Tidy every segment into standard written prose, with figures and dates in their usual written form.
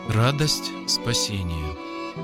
Радость спасения.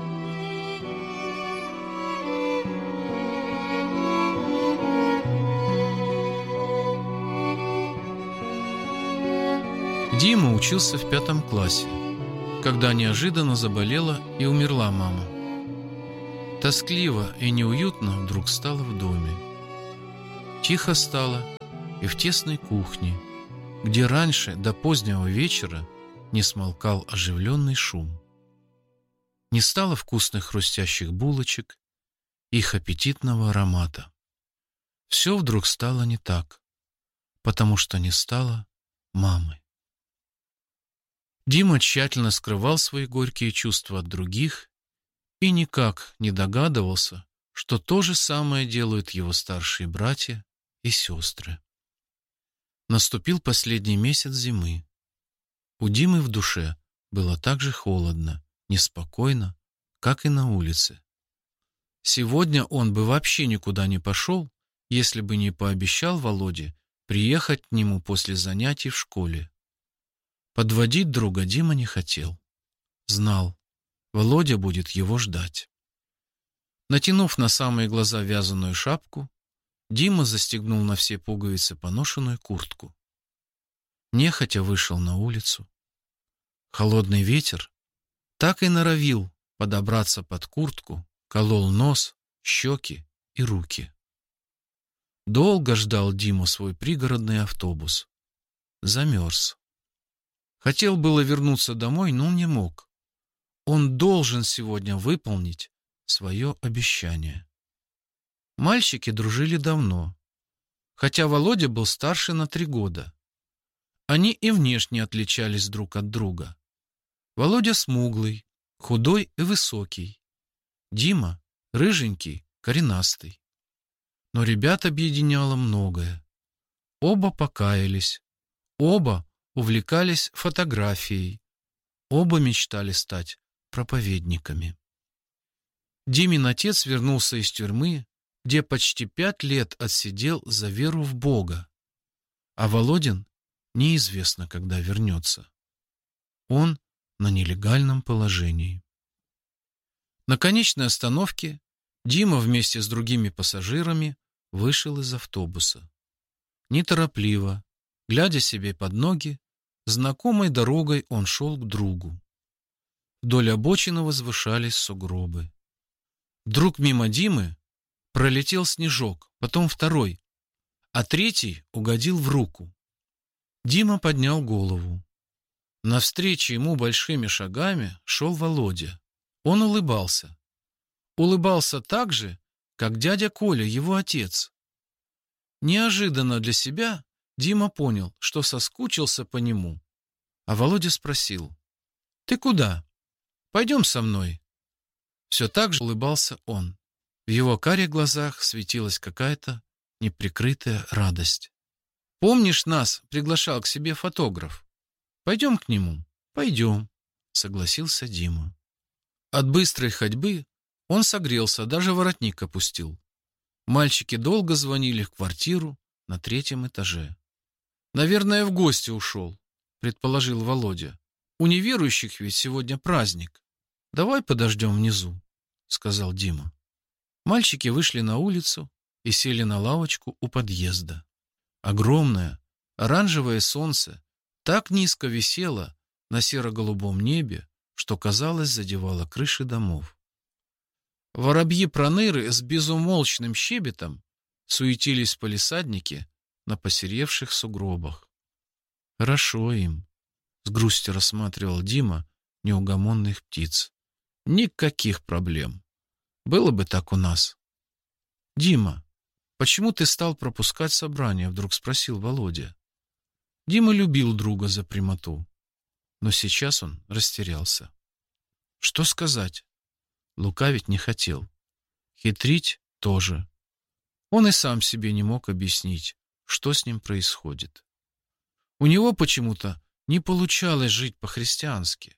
Дима учился в 5 классе, когда неожиданно заболела и умерла мама. Тоскливо и неуютно вдруг стало в доме. Тихо стало и в тесной кухне, где раньше до позднего вечера не смолкал оживленный шум. Не стало вкусных хрустящих булочек, их аппетитного аромата. Все вдруг стало не так, потому что не стало мамы. Дима тщательно скрывал свои горькие чувства от других и никак не догадывался, что то же самое делают его старшие братья и сестры. Наступил последний месяц зимы. У Димы в душе было так же холодно, неспокойно, как и на улице. Сегодня он бы вообще никуда не пошел, если бы не пообещал Володе приехать к нему после занятий в школе. Подводить друга Дима не хотел. Знал, Володя будет его ждать. Натянув на самые глаза вязаную шапку, Дима застегнул на все пуговицы поношенную куртку. Нехотя вышел на улицу. Холодный ветер так и норовил подобраться под куртку, колол нос, щеки и руки. Долго ждал Дима свой пригородный автобус. Замерз. Хотел было вернуться домой, но не мог. Он должен сегодня выполнить свое обещание. Мальчики дружили давно, хотя Володя был старше на 3 года. Они и внешне отличались друг от друга. Володя смуглый, худой и высокий. Дима рыженький, коренастый. Но ребят объединяло многое. Оба покаялись, оба увлекались фотографией, оба мечтали стать проповедниками. Димин отец вернулся из тюрьмы, где почти 5 лет отсидел за веру в Бога, а Володин неизвестно, когда вернется. Он на нелегальном положении. На конечной остановке Дима вместе с другими пассажирами вышел из автобуса. Неторопливо, глядя себе под ноги, знакомой дорогой он шел к другу. Вдоль обочины возвышались сугробы. Вдруг мимо Димы пролетел снежок, потом второй, а третий угодил в руку. Дима поднял голову. Навстречу ему большими шагами шел Володя. Он улыбался. Улыбался так же, как дядя Коля, его отец. Неожиданно для себя Дима понял, что соскучился по нему. А Володя спросил: «Ты куда? Пойдем со мной». Все так же улыбался он. В его карих глазах светилась какая-то неприкрытая радость. «Помнишь, нас приглашал к себе фотограф? Пойдем к нему?» «Пойдем», — согласился Дима. От быстрой ходьбы он согрелся, даже воротник опустил. Мальчики долго звонили в квартиру на 3-м этаже. «Наверное, в гости ушел», — предположил Володя. «У неверующих ведь сегодня праздник. Давай подождем внизу», — сказал Дима. Мальчики вышли на улицу и сели на лавочку у подъезда. Огромное оранжевое солнце так низко висело на серо-голубом небе, что, казалось, задевало крыши домов. Воробьи-проныры с безумолчным щебетом суетились в палисаднике на посеревших сугробах. «Хорошо им», — с грустью рассматривал Дима неугомонных птиц. «Никаких проблем. Было бы так у нас». «Дима, почему ты стал пропускать собрание?» — вдруг спросил Володя. Дима любил друга за прямоту, но сейчас он растерялся. Что сказать? Лукавить не хотел. Хитрить тоже. Он и сам себе не мог объяснить, что с ним происходит. У него почему-то не получалось жить по-христиански.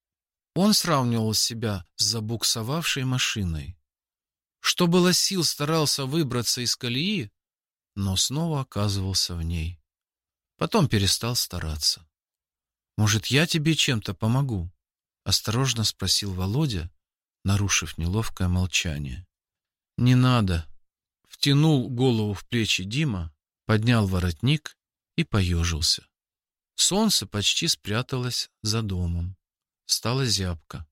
Он сравнивал себя с забуксовавшей машиной. Что было сил, старался выбраться из колеи, но снова оказывался в ней. Потом перестал стараться. «Может, я тебе чем-то помогу?» осторожно спросил Володя, нарушив неловкое молчание. «Не надо», — втянул голову в плечи Дима, поднял воротник и поежился. Солнце почти спряталось за домом. Стало зябко.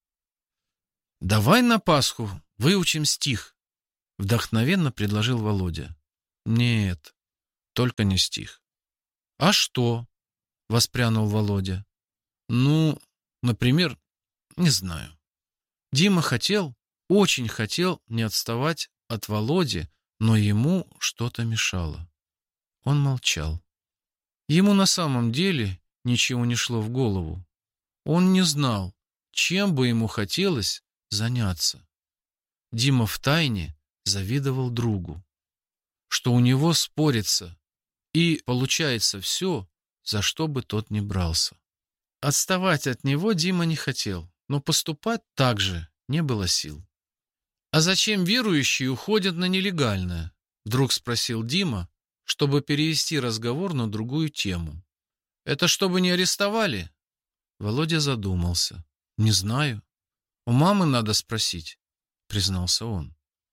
«Давай на Пасху выучим стих», — вдохновенно предложил Володя. «Нет, только не стих». «А что?» — воспрянул Володя. «Ну, например, не знаю». Дима очень хотел не отставать от Володи, но ему что-то мешало. Он молчал. Ему на самом деле ничего не шло в голову. Он не знал, чем бы ему хотелось заняться. Дима втайне завидовал другу, что у него спорится и получается все, за что бы тот ни брался. Отставать от него Дима не хотел, но поступать так же не было сил. «А зачем верующие уходят на нелегальное?» — вдруг спросил Дима, чтобы перевести разговор на другую тему. «Это чтобы не арестовали?» Володя задумался. «Не знаю. У мамы надо спросить», — признался он.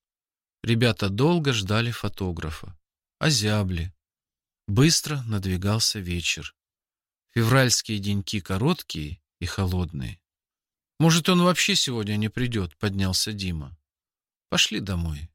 Ребята долго ждали фотографа. Озябли. Быстро надвигался вечер. Февральские деньки короткие и холодные. «Может, он вообще сегодня не придет?» — поднялся Дима. «Пошли домой».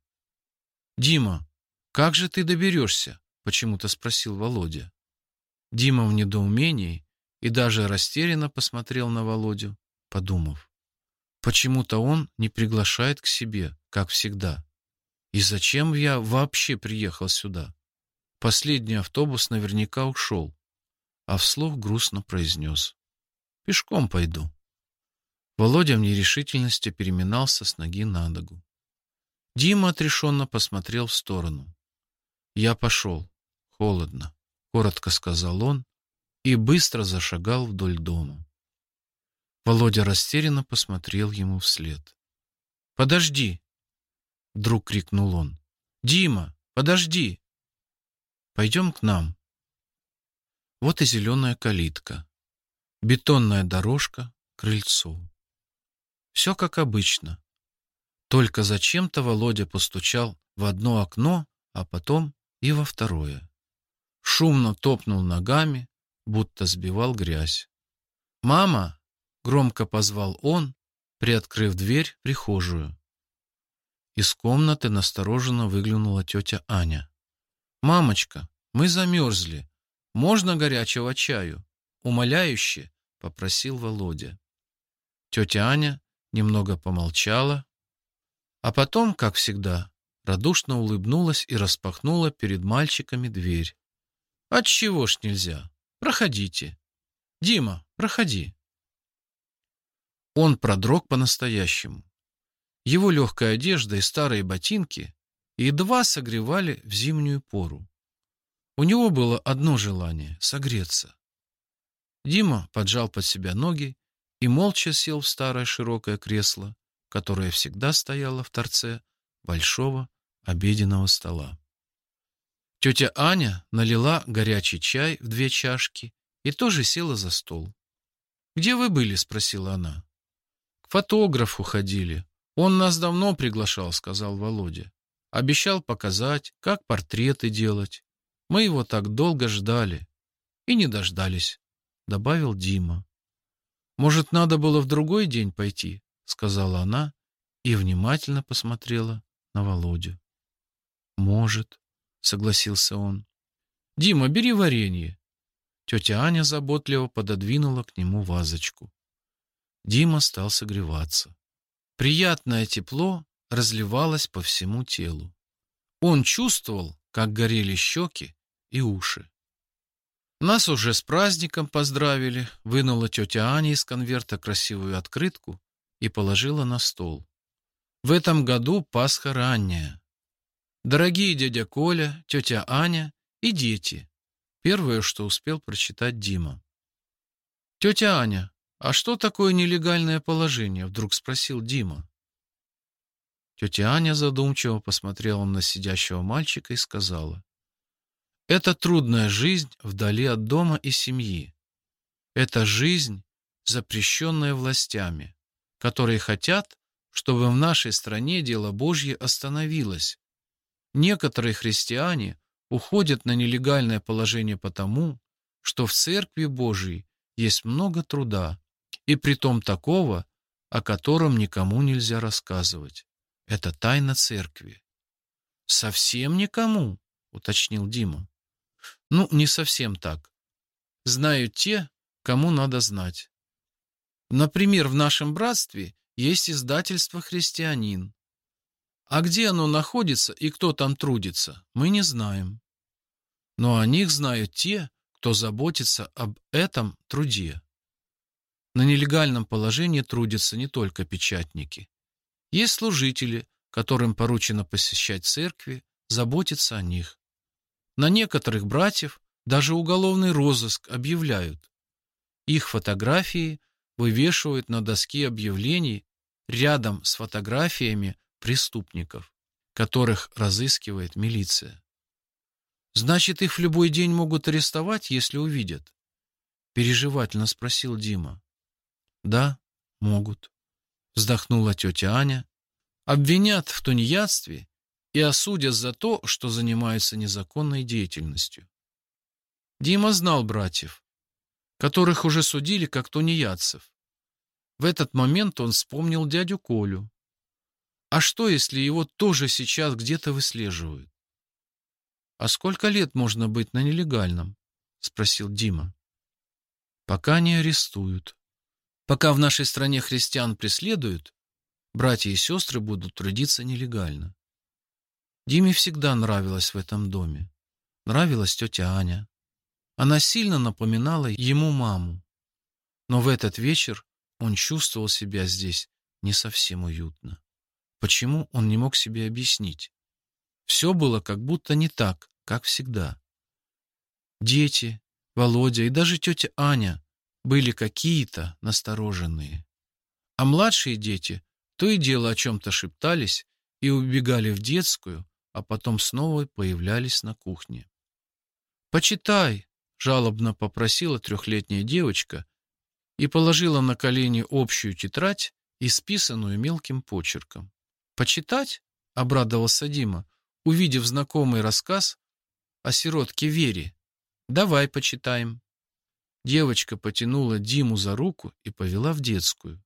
«Дима, как же ты доберешься?» — почему-то спросил Володя. Дима в недоумении и даже растерянно посмотрел на Володю, подумав. Почему-то он не приглашает к себе, как всегда. И зачем я вообще приехал сюда? Последний автобус наверняка ушел. А вслух грустно произнес. «Пешком пойду». Володя в нерешительности переминался с ноги на ногу. Дима отрешенно посмотрел в сторону. «Я пошел. Холодно», — коротко сказал он и быстро зашагал вдоль дома. Володя растерянно посмотрел ему вслед. «Подожди!» — вдруг крикнул он. «Дима, подожди! Пойдем к нам». Вот и зеленая калитка, бетонная дорожка, крыльцо. Все как обычно. Только зачем-то Володя постучал в одно окно, а потом и во второе. Шумно топнул ногами, будто сбивал грязь. «Мама!» — громко позвал он, приоткрыв дверь в прихожую. Из комнаты настороженно выглянула тетя Аня. «Мамочка, мы замерзли. Можно горячего чаю?» — умоляюще попросил Володя. Тетя Аня немного помолчала, а потом, как всегда, радушно улыбнулась и распахнула перед мальчиками дверь. «Отчего ж нельзя? Проходите. Дима, проходи». Он продрог по-настоящему. Его легкая одежда и старые ботинки едва согревали в зимнюю пору. У него было одно желание — согреться. Дима поджал под себя ноги и молча сел в старое широкое кресло, которое всегда стояло в торце большого обеденного стола. Тетя Аня налила горячий чай в 2 чашки и тоже села за стол. «Где вы были?» — спросила она. «К фотографу ходили. Он нас давно приглашал», — сказал Володя. «Обещал показать, как портреты делать. Мы его так долго ждали и не дождались», — добавил Дима. «Может, надо было в другой день пойти?» — сказала она и внимательно посмотрела на Володю. «Может», — согласился он. «Дима, бери варенье». Тетя Аня заботливо пододвинула к нему вазочку. Дима стал согреваться. Приятное тепло разливалось по всему телу. Он чувствовал, как горели щеки и уши. «Нас уже с праздником поздравили», — вынула тетя Аня из конверта красивую открытку и положила на стол. «В этом году Пасха ранняя. Дорогие дядя Коля, тетя Аня и дети». Первое, что успел прочитать Дима. «Тетя Аня, а что такое нелегальное положение?» — вдруг спросил Дима. Тетя Аня задумчиво посмотрела на сидящего мальчика и сказала: «Это трудная жизнь вдали от дома и семьи. Это жизнь, запрещенное властями, которые хотят, чтобы в нашей стране дело Божье остановилось. Некоторые христиане уходят на нелегальное положение потому, что в Церкви Божией есть много труда, и притом такого, о котором никому нельзя рассказывать. Это тайна Церкви. «Совсем никому?» — уточнил Дима. «Ну, не совсем так. Знают те, кому надо знать. Например, в нашем братстве есть издательство «Христианин». А где оно находится и кто там трудится, мы не знаем. Но о них знают те, кто заботится об этом труде. На нелегальном положении трудятся не только печатники. Есть служители, которым поручено посещать церкви, заботиться о них. На некоторых братьев даже уголовный розыск объявляют. Их фотографии вывешивают на доске объявлений рядом с фотографиями преступников, которых разыскивает милиция. «Значит, их в любой день могут арестовать, если увидят?» — переживательно спросил Дима. «Да, могут», — вздохнула тетя Аня. «Обвинят в тунеядстве и осудят за то, что занимаются незаконной деятельностью». Дима знал братьев, которых уже судили как тунеядцев. В этот момент он вспомнил дядю Колю. А что, если его тоже сейчас где-то выслеживают? «А сколько лет можно быть на нелегальном?» — спросил Дима. «Пока не арестуют. Пока в нашей стране христиан преследуют, братья и сестры будут трудиться нелегально». Диме всегда нравилось в этом доме. Нравилась тетя Аня. Она сильно напоминала ему маму. Но в этот вечер он чувствовал себя здесь не совсем уютно. Почему, он не мог себе объяснить. Все было как будто не так, как всегда. Дети, Володя и даже тетя Аня были какие-то настороженные. А младшие дети то и дело о чем-то шептались и убегали в детскую, а потом снова появлялись на кухне. «Почитай», — жалобно попросила 3-летняя девочка и положила на колени общую тетрадь, исписанную мелким почерком. «Почитать?» — обрадовался Дима, увидев знакомый рассказ о сиротке Вере. «Давай почитаем». Девочка потянула Диму за руку и повела в детскую.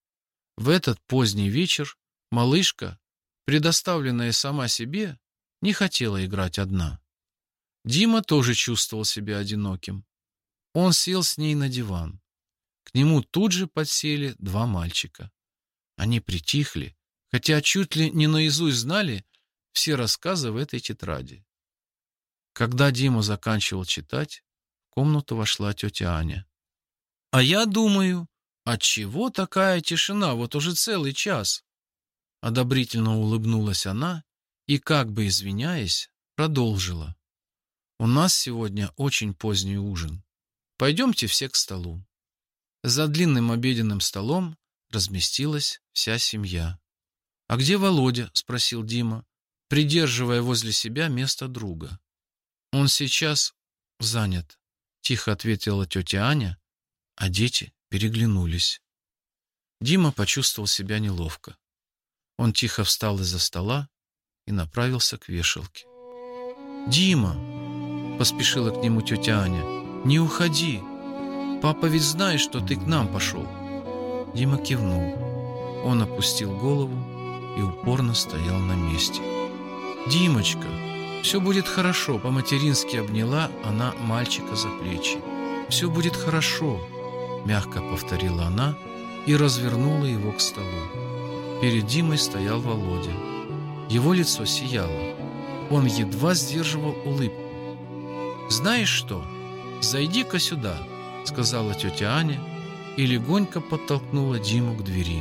В этот поздний вечер малышка, предоставленная сама себе, не хотела играть одна. Дима тоже чувствовал себя одиноким. Он сел с ней на диван. К нему тут же подсели 2 мальчика. Они притихли, хотя чуть ли не наизусть знали все рассказы в этой тетради. Когда Дима заканчивал читать, в комнату вошла тетя Аня. «А я думаю, отчего такая тишина вот уже целый час?» Одобрительно улыбнулась она и, как бы извиняясь, продолжила. «У нас сегодня очень поздний ужин. Пойдемте все к столу». За длинным обеденным столом разместилась вся семья. «А где Володя?» — спросил Дима, придерживая возле себя место друга. «Он сейчас занят», — тихо ответила тетя Аня, а дети переглянулись. Дима почувствовал себя неловко. Он тихо встал из-за стола и направился к вешалке. «Дима!» — поспешила к нему тетя Аня. «Не уходи! Папа ведь знает, что ты к нам пошел!» Дима кивнул. Он опустил голову и упорно стоял на месте. «Димочка, все будет хорошо!» — по-матерински обняла она мальчика за плечи. «Все будет хорошо!» — мягко повторила она и развернула его к столу. Перед Димой стоял Володя. Его лицо сияло. Он едва сдерживал улыбку. «Знаешь что? Зайди-ка сюда!» — сказала тетя Аня и легонько подтолкнула Диму к двери.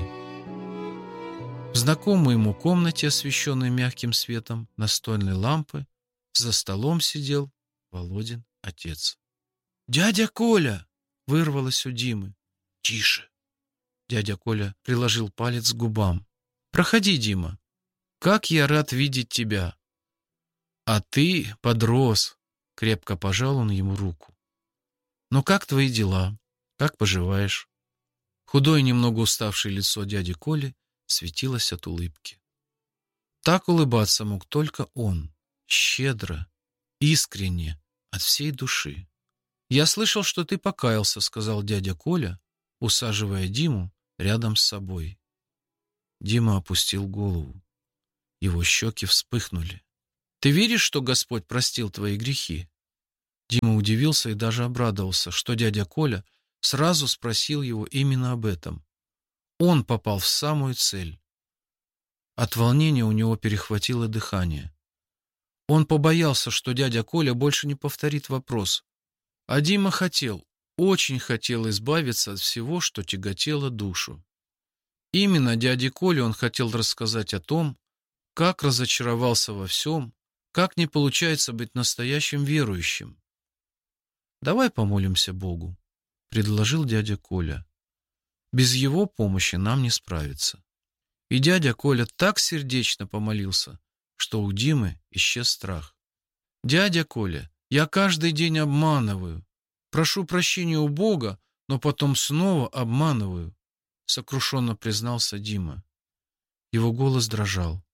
В знакомой ему комнате, освещенной мягким светом настольной лампы, за столом сидел Володин отец. «Дядя Коля!» — вырвалось у Димы. «Тише!» — дядя Коля приложил палец к губам. «Проходи, Дима. Как я рад видеть тебя!» «А ты подрос!» — крепко пожал он ему руку. «Ну как твои дела? Как поживаешь?» Худое, немного уставшее лицо дяди Коли светилось от улыбки. Так улыбаться мог только он, щедро, искренне, от всей души. «Я слышал, что ты покаялся», — сказал дядя Коля, усаживая Диму рядом с собой. Дима опустил голову. Его щеки вспыхнули. «Ты веришь, что Господь простил твои грехи?» Дима удивился и даже обрадовался, что дядя Коля сразу спросил его именно об этом. Он попал в самую цель. От волнения у него перехватило дыхание. Он побоялся, что дядя Коля больше не повторит вопрос. А Дима хотел, очень хотел избавиться от всего, что тяготело душу. Именно дяде Коле он хотел рассказать о том, как разочаровался во всем, как не получается быть настоящим верующим. «Давай помолимся Богу», — предложил дядя Коля. «Без его помощи нам не справиться». И дядя Коля так сердечно помолился, что у Димы исчез страх. «Дядя Коля, я каждый день обманываю. Прошу прощения у Бога, но потом снова обманываю», — сокрушенно признался Дима. Его голос дрожал.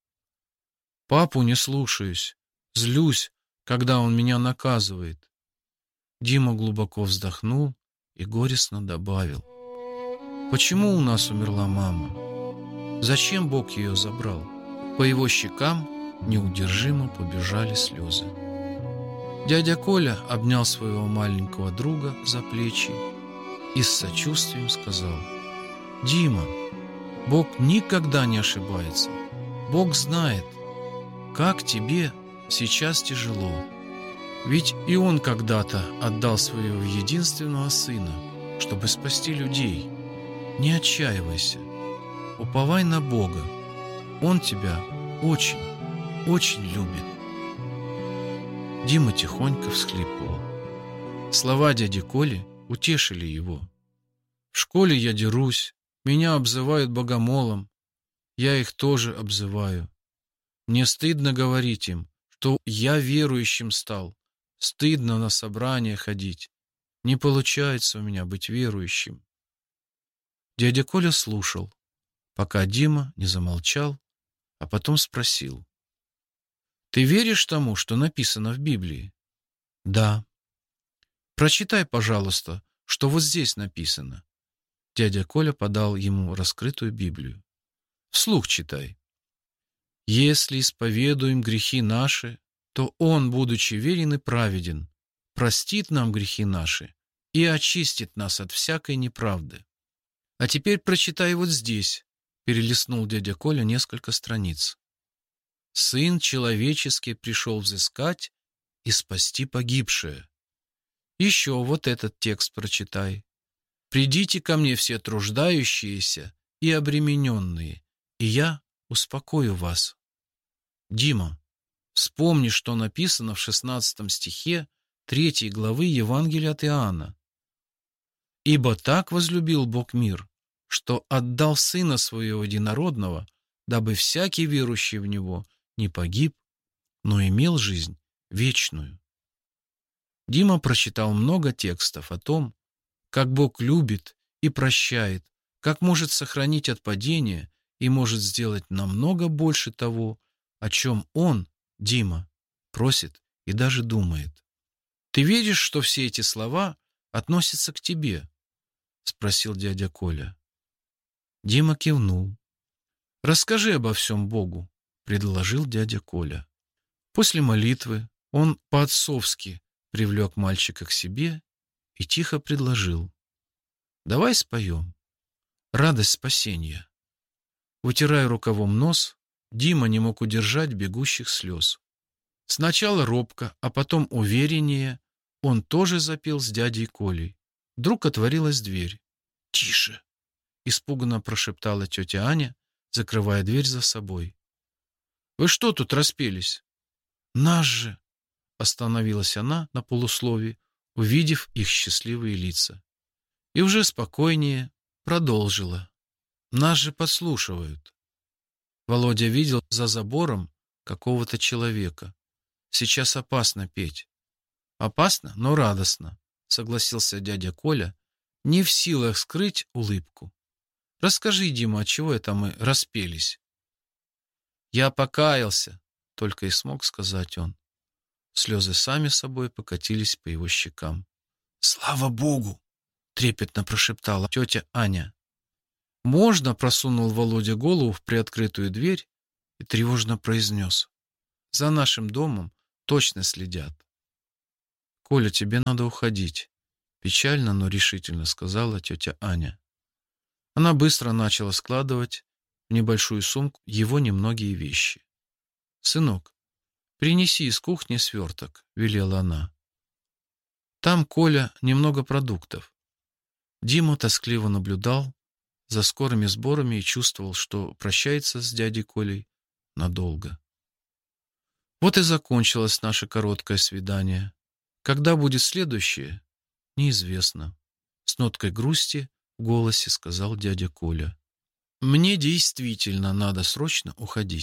«Папу не слушаюсь, злюсь, когда он меня наказывает». Дима глубоко вздохнул и горестно добавил: «Почему у нас умерла мама? Зачем Бог ее забрал?» По его щекам неудержимо побежали слезы. Дядя Коля обнял своего маленького друга за плечи и с сочувствием сказал: «Дима, Бог никогда не ошибается. Бог знает, как тебе сейчас тяжело. Ведь и Он когда-то отдал своего единственного сына, чтобы спасти людей. Не отчаивайся, уповай на Бога. Он тебя очень, очень любит». Дима тихонько всхлипывал. Слова дяди Коли утешили его. «В школе я дерусь, меня обзывают богомолом. Я их тоже обзываю. Мне стыдно говорить им, что я верующим стал. Стыдно на собрания ходить. Не получается у меня быть верующим». Дядя Коля слушал, пока Дима не замолчал, а потом спросил: «Ты веришь тому, что написано в Библии?» «Да». «Прочитай, пожалуйста, что вот здесь написано». Дядя Коля подал ему раскрытую Библию. «Вслух читай». «Если исповедуем грехи наши, то Он, будучи верен и праведен, простит нам грехи наши и очистит нас от всякой неправды». «А теперь прочитай вот здесь», — перелистнул дядя Коля несколько страниц. «Сын человеческий пришел взыскать и спасти погибшее». Еще вот этот текст прочитай. «Придите ко мне все труждающиеся и обремененные, и я успокою вас». Дима, вспомни, что написано в 16 стихе 3 главы Евангелия от Иоанна. «Ибо так возлюбил Бог мир, что отдал Сына Своего Единородного, дабы всякий верующий в Него не погиб, но имел жизнь вечную». Дима прочитал много текстов о том, как Бог любит и прощает, как может сохранить от падения и может сделать намного больше того, о чем он, Дима, просит и даже думает. «Ты веришь, что все эти слова относятся к тебе?» — спросил дядя Коля. Дима кивнул. «Расскажи обо всем Богу», — предложил дядя Коля. После молитвы он по-отцовски привлек мальчика к себе и тихо предложил: «Давай споем радость спасения». Вытирая рукавом нос, Дима не мог удержать бегущих слез. Сначала робко, а потом увереннее он тоже запел с дядей Колей. Вдруг отворилась дверь. «Тише!» — испуганно прошептала тетя Аня, закрывая дверь за собой. «Вы что тут распелись?» «Наш же!» — остановилась она на полуслове, увидев их счастливые лица. И уже спокойнее продолжила: «Нас же подслушивают». Володя видел за забором какого-то человека. «Сейчас опасно петь». «Опасно, но радостно», — согласился дядя Коля, не в силах скрыть улыбку. Расскажи, Дима, отчего это мы распелись?» «Я покаялся», — только и смог сказать он. Слезы сами собой покатились по его щекам. «Слава Богу!» — трепетно прошептала тетя Аня. «Можно?» — просунул Володя голову в приоткрытую дверь и тревожно произнес. «За нашим домом точно следят». «Коля, тебе надо уходить», — печально, но решительно сказала тетя Аня. Она быстро начала складывать в небольшую сумку его немногие вещи. «Сынок, принеси из кухни сверток», — велела она. «Там, Коля, немного продуктов». Дима тоскливо наблюдал за скорыми сборами и чувствовал, что прощается с дядей Колей надолго. Вот и закончилось наше короткое свидание. Когда будет следующее, неизвестно. С ноткой грусти в голосе сказал дядя Коля. «Мне действительно надо срочно уходить».